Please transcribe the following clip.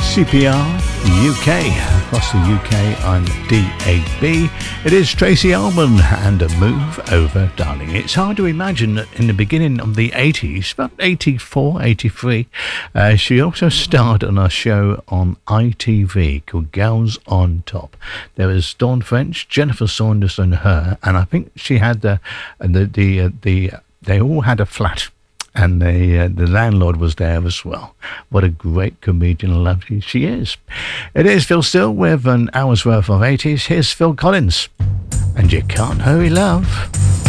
CPR UK, across the UK on DAB. It is Tracy Ullman and a Move Over Darling. It's hard to imagine that in the beginning of the 80s, about 84, 83, she also starred on a show on ITV called Girls on Top. There was Dawn French, Jennifer Saunders and her, and I think she had they all had a flat. And the landlord was there as well. What a great comedian, lovely she is. It is Phil Still with an hour's worth of 80s. Here's Phil Collins. And You Can't Hurry Love.